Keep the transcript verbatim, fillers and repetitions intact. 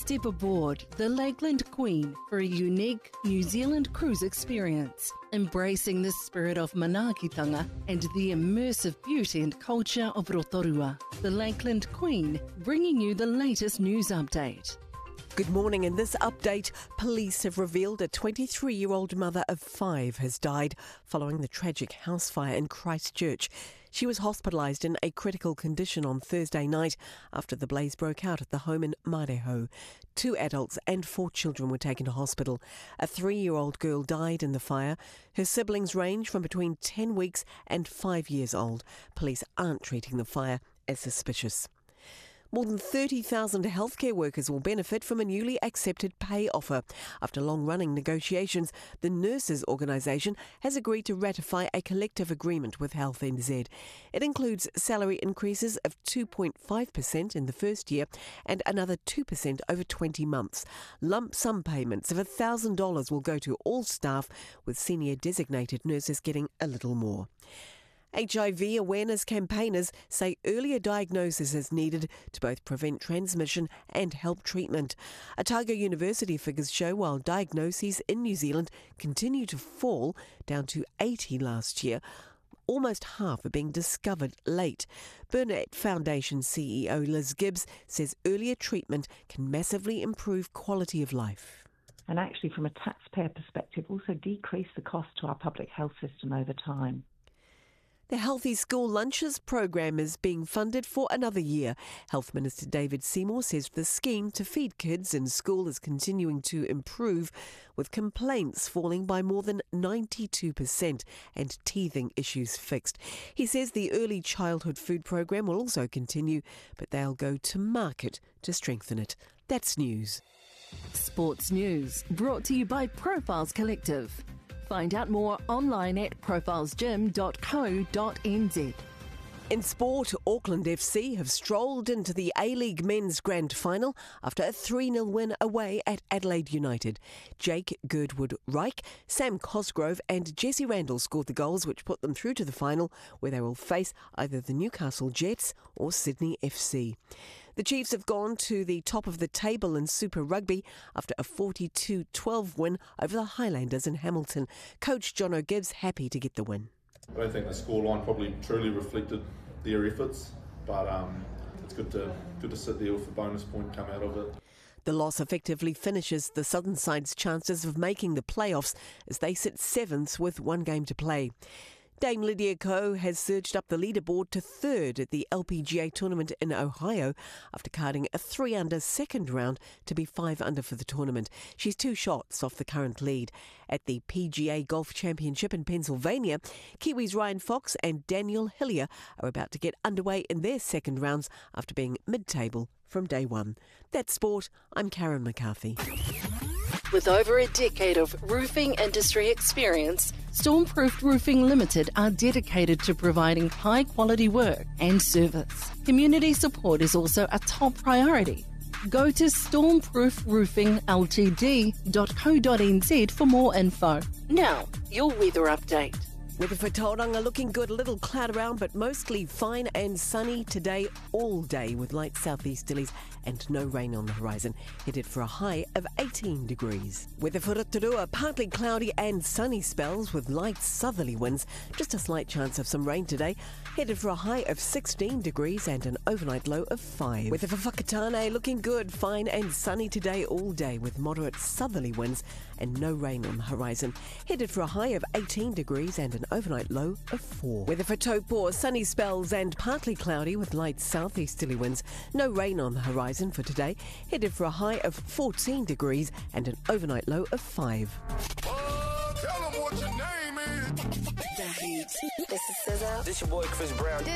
Step aboard the Lakeland Queen for a unique New Zealand cruise experience, embracing the spirit of manaakitanga and the immersive beauty and culture of Rotorua. The Lakeland Queen, bringing you the latest news update. Good morning. In this update, police have revealed a twenty-three-year-old mother of five has died following the tragic house fire in Christchurch. She was hospitalised in a critical condition on Thursday night after the blaze broke out at the home in Mareho. Two adults and four children were taken to hospital. A three-year-old girl died in the fire. Her siblings range from between ten weeks and five years old. Police aren't treating the fire as suspicious. More than thirty thousand healthcare workers will benefit from a newly accepted pay offer. After long-running negotiations, the Nurses Organisation has agreed to ratify a collective agreement with Health N Z. It includes salary increases of two point five percent in the first year and another two percent over twenty months. Lump sum payments of one thousand dollars will go to all staff, with senior designated nurses getting a little more. H I V awareness campaigners say earlier diagnosis is needed to both prevent transmission and help treatment. Otago University figures show while diagnoses in New Zealand continue to fall, down to eighty last year, almost half are being discovered late. Burnett Foundation C E O Liz Gibbs says earlier treatment can massively improve quality of life. And actually, from a taxpayer perspective, also decrease the cost to our public health system over time. The Healthy School Lunches program is being funded for another year. Health Minister David Seymour says the scheme to feed kids in school is continuing to improve, with complaints falling by more than ninety-two percent and teething issues fixed. He says the early childhood food program will also continue, but they'll go to market to strengthen it. That's news. Sports news, brought to you by Profiles Collective. Find out more online at profiles gym dot co dot n z. In sport, Auckland F C have strolled into the A-League Men's Grand Final after a three nil win away at Adelaide United. Jake Girdwood-Reich, Sam Cosgrove and Jesse Randall scored the goals which put them through to the final, where they will face either the Newcastle Jets or Sydney F C. The Chiefs have gone to the top of the table in Super Rugby after a forty-two twelve win over the Highlanders in Hamilton. Coach John O'Gibbs happy to get the win. I don't think the scoreline probably truly reflected their efforts, but um, it's good to good to sit there with the bonus point come out of it. The loss effectively finishes the Southern side's chances of making the playoffs as they sit seventh with one game to play. Dame Lydia Ko has surged up the leaderboard to third at the L P G A tournament in Ohio after carding a three under second round to be five under for the tournament. She's two shots off the current lead. At the P G A Golf Championship in Pennsylvania, Kiwis Ryan Fox and Daniel Hillier are about to get underway in their second rounds after being mid-table from day one. That's sport. I'm Karen McCarthy. With over a decade of roofing industry experience, Stormproof Roofing Limited are dedicated to providing high-quality work and service. Community support is also a top priority. Go to stormproof roofing l t d dot co dot n z for more info. Now, your weather update. Weather for Tauranga looking good, a little cloud around, but mostly fine and sunny today all day with light southeasterlies and no rain on the horizon. Headed for a high of eighteen degrees. Weather for Rotorua, partly cloudy and sunny spells with light southerly winds. Just a slight chance of some rain today. Headed for a high of sixteen degrees and an overnight low of five. Weather for Whakatane looking good, fine and sunny today all day with moderate southerly winds and no rain on the horizon. Headed for a high of eighteen degrees and an overnight low of four. Weather for Taupo, sunny spells and partly cloudy with light southeasterly winds. No rain on the horizon for today. Headed for a high of fourteen degrees and an overnight low of five. Uh, tell them what your name is. This is S Z A. This your boy Chris Brown.